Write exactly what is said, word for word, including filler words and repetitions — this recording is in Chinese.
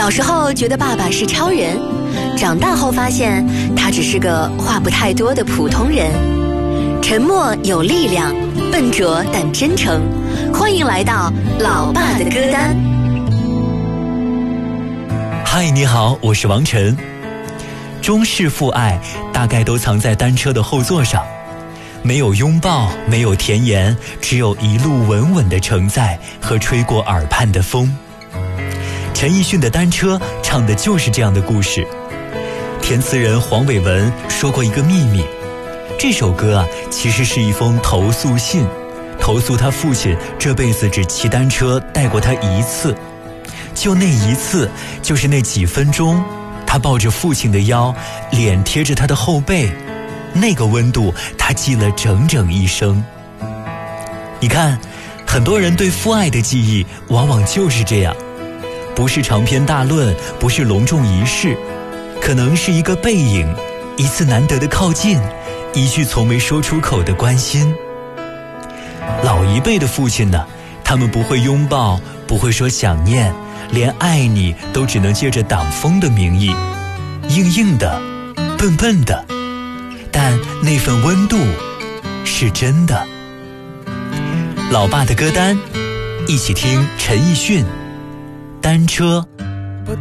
小时候觉得爸爸是超人，长大后发现他只是个话不太多的普通人。沉默有力量，笨拙但真诚。欢迎来到老爸的歌单。 嗨，你好，我是王晨。中式父爱大概都藏在单车的后座上，没有拥抱，没有甜言，只有一路稳稳的承载和吹过耳畔的风。陈奕迅的单车唱的就是这样的故事。填词人黄伟文说过一个秘密，这首歌啊，其实是一封投诉信，投诉他父亲这辈子只骑单车带过他一次，就那一次，就是那几分钟，他抱着父亲的腰，脸贴着他的后背，那个温度他记了整整一生。你看，很多人对父爱的记忆往往就是这样，不是长篇大论，不是隆重仪式，可能是一个背影，一次难得的靠近，一句从没说出口的关心。老一辈的父亲呢，他们不会拥抱，不会说想念，连爱你都只能借着挡风的名义，硬硬的，笨笨的，但那份温度是真的。老爸的歌单，一起听陈奕迅《单车》。